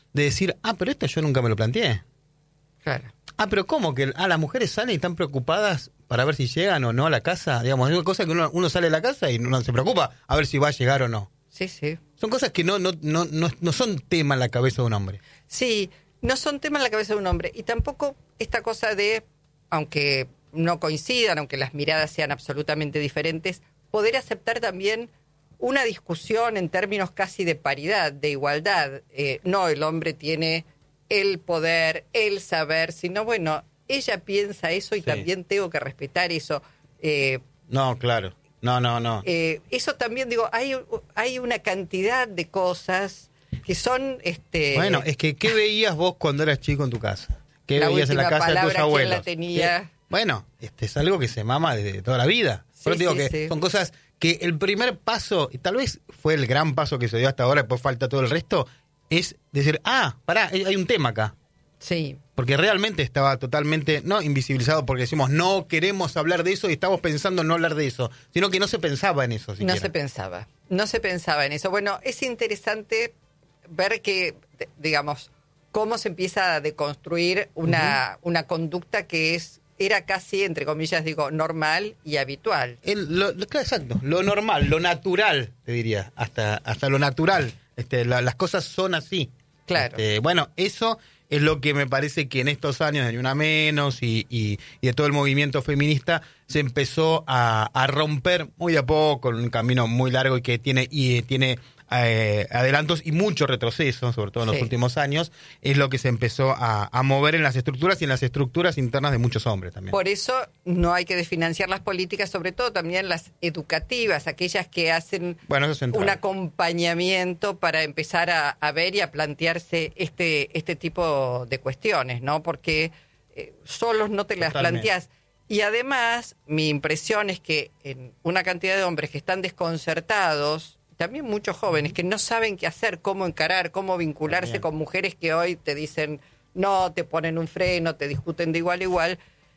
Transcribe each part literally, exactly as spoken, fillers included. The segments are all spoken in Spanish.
de decir, ah, pero esto yo nunca me lo planteé. Claro. Ah, pero ¿cómo? Que ah, las mujeres salen y están preocupadas para ver si llegan o no a la casa. Digamos, es una cosa que uno, uno sale de la casa y uno se preocupa a ver si va a llegar o no. Sí, sí. Son cosas que no, no, no, no, no son tema en la cabeza de un hombre. Sí, no son tema en la cabeza de un hombre. Y tampoco esta cosa de, aunque no coincidan, aunque las miradas sean absolutamente diferentes, poder aceptar también una discusión en términos casi de paridad, de igualdad. Eh, no, el hombre tiene el poder, el saber, sino, bueno, ella piensa eso y sí. También tengo que respetar eso. Eh, no, claro. No, no, no. Eh, eso también, digo, hay, hay una cantidad de cosas que son... este Bueno, es que, ¿qué veías vos cuando eras chico en tu casa? ¿Qué la veías en la casa de tus abuelos? La tenía... ¿Qué? Bueno, este es algo que se mama desde toda la vida. Sí, Pero digo sí, que sí. son cosas que el primer paso, y tal vez fue el gran paso que se dio hasta ahora, después falta todo el resto, es decir, ah, pará, hay un tema acá. Sí. Porque realmente estaba totalmente, no invisibilizado, porque decimos, no queremos hablar de eso y estamos pensando en no hablar de eso, sino que no se pensaba en eso siquiera. No se pensaba, no se pensaba en eso. Bueno, es interesante ver que, digamos, cómo se empieza a deconstruir una, uh-huh. una conducta que es era casi, entre comillas, digo, normal y habitual. El, lo, lo, exacto, lo normal, lo natural, te diría, hasta, hasta lo natural. Este, la, las cosas son así. Claro. Este, bueno, eso es lo que me parece que en estos años de Ni Una Menos y, y, y de todo el movimiento feminista se empezó a, a romper muy de a poco, en un camino muy largo y que tiene y tiene eh, adelantos y mucho retroceso, sobre todo en los sí. últimos años, es lo que se empezó a, a mover en las estructuras y en las estructuras internas de muchos hombres también. Por eso no hay que desfinanciar las políticas, sobre todo también las educativas, aquellas que hacen bueno, eso es un acompañamiento para empezar a, a ver y a plantearse este, este tipo de cuestiones, ¿no? Porque eh, solos no te las Totalmente. planteás. Y además, mi impresión es que en una cantidad de hombres que están desconcertados, también muchos jóvenes que no saben qué hacer, cómo encarar, cómo vincularse también con mujeres que hoy te dicen no, te ponen un freno, te discuten de igual a igual,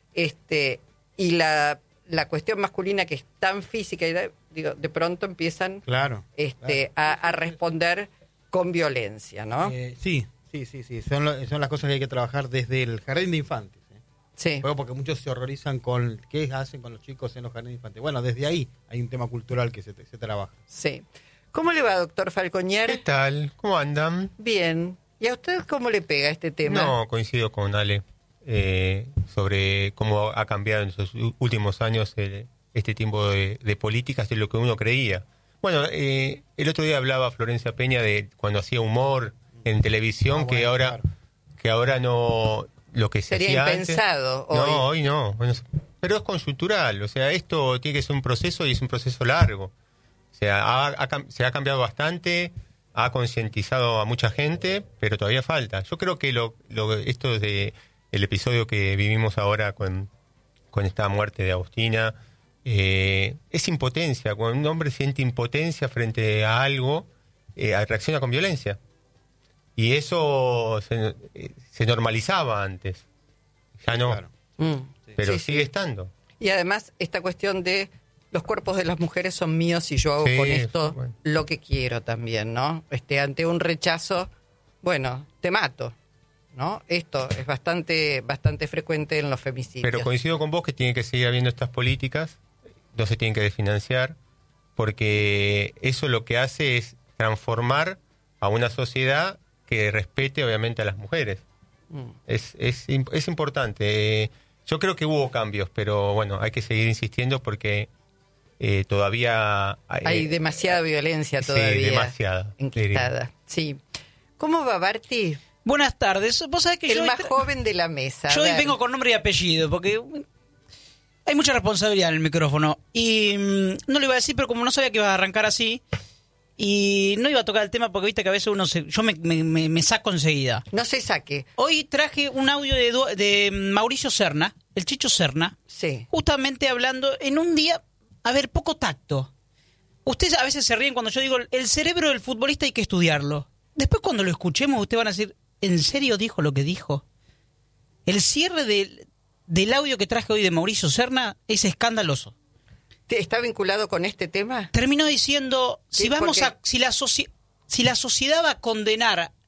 este, y la, la cuestión masculina que es tan física, y de, digo, de pronto empiezan claro, este, claro. A, a responder con violencia, ¿no? Eh, sí, sí, sí, sí, son, lo, son las cosas que hay que trabajar desde el jardín de infantes. Sí. Bueno, porque muchos se horrorizan con qué hacen con los chicos en los jardines infantes. Bueno, desde ahí hay un tema cultural que se, se trabaja. Sí. ¿Cómo le va, doctor Falconier? ¿Qué tal? ¿Cómo andan? Bien. ¿Y a usted cómo le pega este tema? No, coincido con Ale eh, sobre cómo ha cambiado en los últimos años el, este tipo de, de políticas de lo que uno creía. Bueno, eh, el otro día hablaba Florencia Peña de cuando hacía humor en televisión, ah, bueno, que ahora claro. que ahora no... Lo que se sería hacía impensado antes, hoy. No, hoy no. Bueno, pero es conjuntural. O sea, esto tiene que ser un proceso y es un proceso largo. O sea, ha, ha, se ha cambiado bastante, ha concientizado a mucha gente, pero todavía falta. Yo creo que lo, lo esto de el episodio que vivimos ahora con, con esta muerte de Agustina eh, es impotencia. Cuando un hombre siente impotencia frente a algo, eh, reacciona con violencia. Y eso se, se normalizaba antes. Ya no. Claro. Mm. Pero sí, sigue sí. estando. Y además, esta cuestión de los cuerpos de las mujeres son míos y yo hago sí, con esto bueno. lo que quiero también, ¿no? Este, ante un rechazo, bueno, te mato, ¿no? Esto es bastante, bastante frecuente en los femicidios. Pero coincido con vos que tiene que seguir habiendo estas políticas, no se tienen que desfinanciar, porque eso lo que hace es transformar a una sociedad que respete obviamente a las mujeres. Mm. Es, es, es importante. Yo creo que hubo cambios, pero bueno, hay que seguir insistiendo porque eh, todavía... Hay, hay demasiada violencia todavía. Sí, demasiada. Enquistada. Sí. ¿Cómo va, Barty? Buenas tardes. ¿Vos sabés que El yo más tra- joven de la mesa. Yo hoy vengo con nombre y apellido, porque hay mucha responsabilidad en el micrófono. Y mmm, no lo iba a decir, pero como no sabía que iba a arrancar así... Y no iba a tocar el tema porque viste que a veces uno se, yo me, me, me saco enseguida. No se saque. Hoy traje un audio de, de Mauricio Serna, el Chicho Serna, sí. Justamente hablando en un día, a ver, poco tacto. Ustedes a veces se ríen cuando yo digo, el cerebro del futbolista hay que estudiarlo. Después cuando lo escuchemos, ustedes van a decir, ¿en serio dijo lo que dijo? El cierre de, del audio que traje hoy de Mauricio Serna es escandaloso. ¿Está vinculado con este tema? Terminó diciendo, si sí, vamos porque... a, si la soci- si la sociedad va a condenar